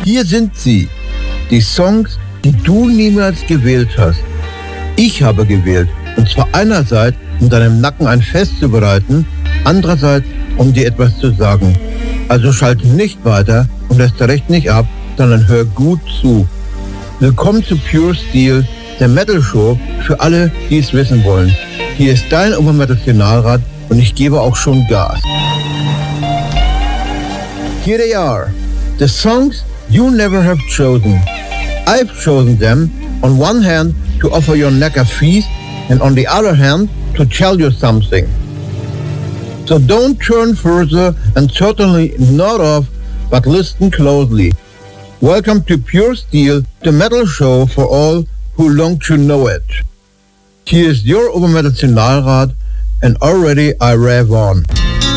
Hier sind sie, die Songs, die du niemals gewählt hast. Ich habe gewählt, und zwar einerseits, um deinem Nacken ein Fest zu bereiten, andererseits, um dir etwas zu sagen. Also schalte nicht weiter und erst recht nicht ab, sondern hör gut zu. Willkommen zu Pure Steel, der Metal Show für alle, die es wissen wollen. Hier ist dein Obermetal-Finalrat und ich gebe auch schon Gas. Here they are, the songs you never have chosen. I've chosen them on one hand to offer your neck a feast and on the other hand to tell you something. So don't turn further and certainly not off, but listen closely. Welcome to Pure Steel, the metal show for all who long to know it. Here is your Obermetal-Finalrat and already I rev on.